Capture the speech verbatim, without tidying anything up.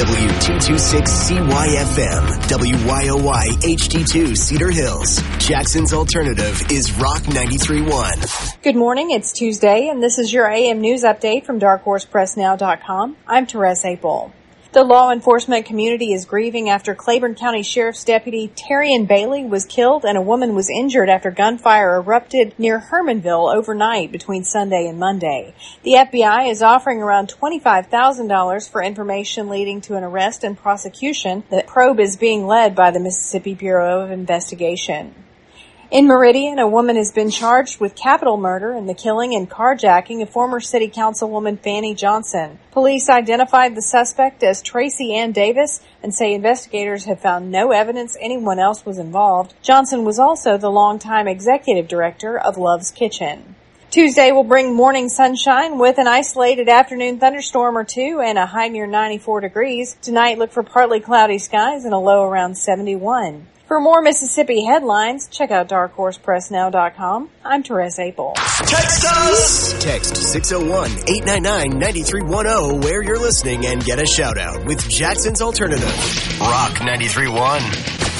W two twenty-six C Y F M, W Y O Y H D two Cedar Hills. Jackson's alternative is Rock ninety-three point one. Good morning, it's Tuesday, and this is your A M News Update from dark horse press now dot com. I'm Therese Apel. The law enforcement community is grieving after Claiborne County Sheriff's Deputy Terrian Bailey was killed and a woman was injured after gunfire erupted near Hermanville overnight between Sunday and Monday. The F B I is offering around twenty-five thousand dollars for information leading to an arrest and prosecution. The probe is being led by the Mississippi Bureau of Investigation. In Meridian, a woman has been charged with capital murder in the killing and carjacking of former city councilwoman Fanny Johnson. Police identified the suspect as Tracy Ann Davis and say investigators have found no evidence anyone else was involved. Johnson was also the longtime executive director of Love's Kitchen. Tuesday will bring morning sunshine with an isolated afternoon thunderstorm or two and a high near ninety-four degrees. Tonight, look for partly cloudy skies and a low around seventy-one. For more Mississippi headlines, check out dark horse press now dot com. I'm Therese Apel. Text us! Text six oh one, eight nine nine, nine three one oh where you're listening and get a shout out with Jackson's Alternative. Rock ninety-three point one.